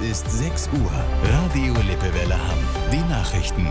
ist 6 Uhr. Radio Lippewelle Hamm. Die Nachrichten.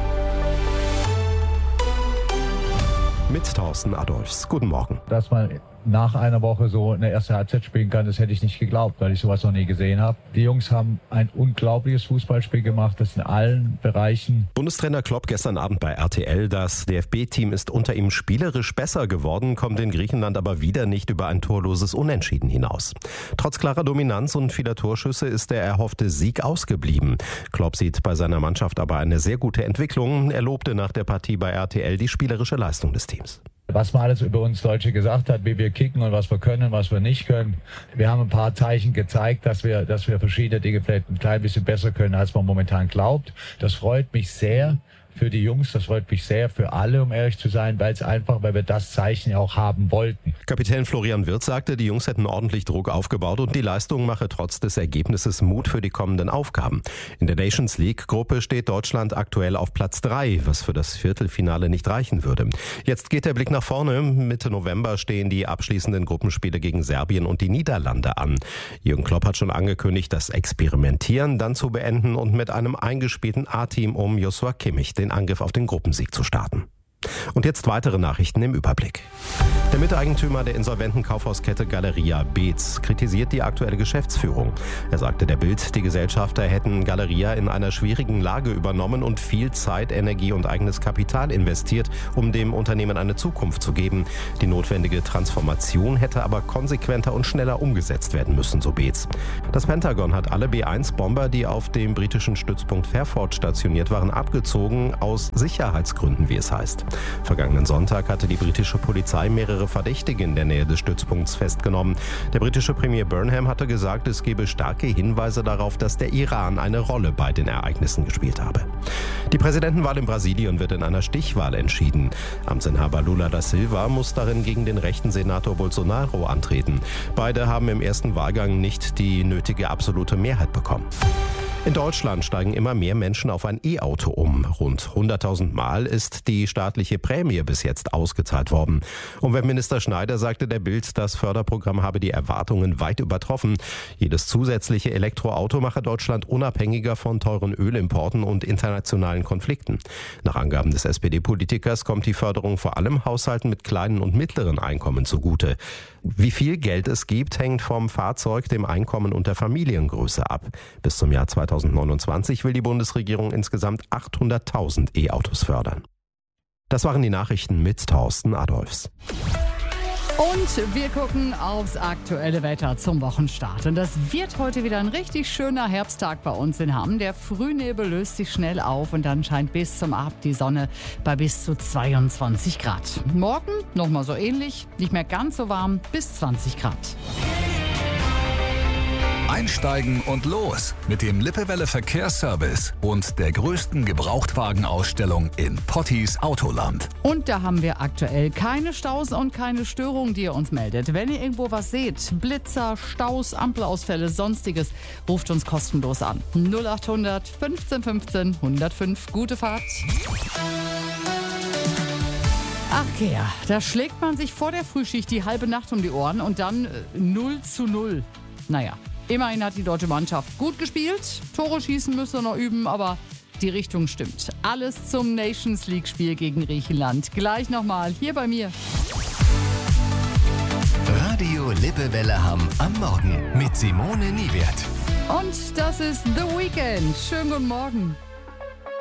Mit Thorsten Adolfs. Guten Morgen. Dass man nach einer Woche so eine erste Halbzeit spielen kann, das hätte ich nicht geglaubt, weil ich sowas noch nie gesehen habe. Die Jungs haben ein unglaubliches Fußballspiel gemacht, das in allen Bereichen. Bundestrainer Klopp gestern Abend bei RTL. Das DFB-Team ist unter ihm spielerisch besser geworden, kommt in Griechenland aber wieder nicht über ein torloses Unentschieden hinaus. Trotz klarer Dominanz und vieler Torschüsse ist der erhoffte Sieg ausgeblieben. Klopp sieht bei seiner Mannschaft aber eine sehr gute Entwicklung. Er lobte nach der Partie bei RTL die spielerische Leistung des Teams. Was man alles über uns Deutsche gesagt hat, wie wir kicken und was wir können, was wir nicht können. Wir haben ein paar Zeichen gezeigt, dass wir verschiedene Dinge vielleicht ein klein bisschen besser können, als man momentan glaubt. Das freut mich sehr für die Jungs, das freut mich sehr für alle, um ehrlich zu sein, weil wir das Zeichen ja auch haben wollten. Kapitän Florian Wirtz sagte, die Jungs hätten ordentlich Druck aufgebaut und die Leistung mache trotz des Ergebnisses Mut für die kommenden Aufgaben. In der Nations League Gruppe steht Deutschland aktuell auf Platz 3, was für das Viertelfinale nicht reichen würde. Jetzt geht der Blick nach vorne. Mitte November stehen die abschließenden Gruppenspiele gegen Serbien und die Niederlande an. Jürgen Klopp hat schon angekündigt, das Experimentieren dann zu beenden und mit einem eingespielten A-Team um Joshua Kimmich den Angriff auf den Gruppensieg zu starten. Und jetzt weitere Nachrichten im Überblick. Der Miteigentümer der insolventen Kaufhauskette Galeria, Beetz, kritisiert die aktuelle Geschäftsführung. Er sagte der Bild, die Gesellschafter hätten Galeria in einer schwierigen Lage übernommen und viel Zeit, Energie und eigenes Kapital investiert, um dem Unternehmen eine Zukunft zu geben. Die notwendige Transformation hätte aber konsequenter und schneller umgesetzt werden müssen, so Beetz. Das Pentagon hat alle B-1-Bomber, die auf dem britischen Stützpunkt Fairford stationiert waren, abgezogen, aus Sicherheitsgründen, wie es heißt. Vergangenen Sonntag hatte die britische Polizei mehrere Verdächtige in der Nähe des Stützpunkts festgenommen. Der britische Premier Burnham hatte gesagt, es gebe starke Hinweise darauf, dass der Iran eine Rolle bei den Ereignissen gespielt habe. Die Präsidentenwahl in Brasilien wird in einer Stichwahl entschieden. Amtsinhaber Lula da Silva muss darin gegen den rechten Senator Bolsonaro antreten. Beide haben im ersten Wahlgang nicht die nötige absolute Mehrheit bekommen. In Deutschland steigen immer mehr Menschen auf ein E-Auto um. Rund 100.000 Mal ist die staatliche Prämie bis jetzt ausgezahlt worden. Umweltminister Schneider sagte der Bild, das Förderprogramm habe die Erwartungen weit übertroffen. Jedes zusätzliche Elektroauto mache Deutschland unabhängiger von teuren Ölimporten und internationalen Konflikten. Nach Angaben des SPD-Politikers kommt die Förderung vor allem Haushalten mit kleinen und mittleren Einkommen zugute. Wie viel Geld es gibt, hängt vom Fahrzeug, dem Einkommen und der Familiengröße ab. Bis zum Jahr 2029 will die Bundesregierung insgesamt 800.000 E-Autos fördern. Das waren die Nachrichten mit Thorsten Adolfs. Und wir gucken aufs aktuelle Wetter zum Wochenstart. Und das wird heute wieder ein richtig schöner Herbsttag bei uns in Hamm. Der Frühnebel löst sich schnell auf und dann scheint bis zum Abend die Sonne bei bis zu 22 Grad. Morgen nochmal so ähnlich, nicht mehr ganz so warm, bis 20 Grad. Einsteigen und los mit dem Lippewelle Verkehrsservice und der größten Gebrauchtwagenausstellung in Potties Autoland. Und da haben wir aktuell keine Staus und keine Störungen, die ihr uns meldet. Wenn ihr irgendwo was seht, Blitzer, Staus, Ampelausfälle, sonstiges, ruft uns kostenlos an. 0800 15 15 105. Gute Fahrt. Ach ja, da schlägt man sich vor der Frühschicht die halbe Nacht um die Ohren und dann 0:0. Naja. Immerhin hat die deutsche Mannschaft gut gespielt. Tore schießen müsst ihr noch üben, aber die Richtung stimmt. Alles zum Nations League-Spiel gegen Griechenland. Gleich nochmal hier bei mir. Radio Lippewelle Hamm am Morgen mit Simone Niewert. Und das ist The Weekend. Schönen guten Morgen.